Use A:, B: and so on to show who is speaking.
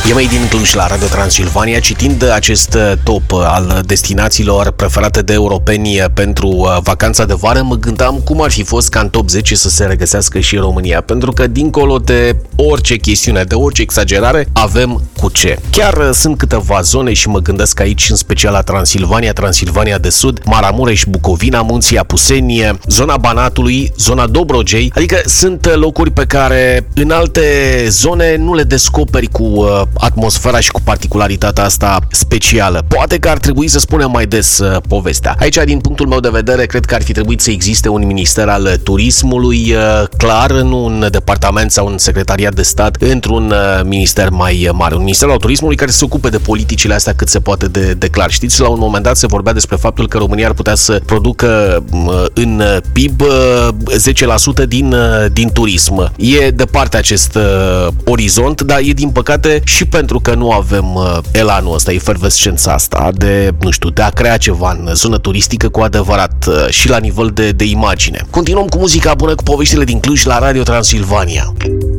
A: E mai din Cluj la Radio Transilvania, citind acest top al destinațiilor preferate de europeni pentru vacanța de vară, mă gândeam cum ar fi fost ca în top 10 să se regăsească și România, pentru că dincolo de orice chestiune, de orice exagerare, avem cu ce. Chiar sunt câteva zone și mă gândesc aici în special la Transilvania, Transilvania de Sud, Maramureș, Bucovina, Munții Apuseni, zona Banatului, zona Dobrogei, adică sunt locuri pe care în alte zone nu le descoperi cu atmosfera și cu particularitatea asta specială. Poate că ar trebui să spunem mai des povestea. Aici, din punctul meu de vedere, cred că ar fi trebuit să existe un minister al turismului, clar, nu un departament sau un secretariat de stat, într-un minister mai mare. Un minister al turismului care se ocupe de politicile astea cât se poate de clar. Știți, la un moment dat se vorbea despre faptul că România ar putea să producă în PIB 10% din turism. E departe acest orizont, dar e din păcate și pentru că nu avem elanul ăsta, efervescența asta de, nu știu, de a crea ceva în zonă turistică cu adevărat și la nivel de imagine. Continuăm cu muzica bună, cu poveștile din Cluj la Radio Transilvania.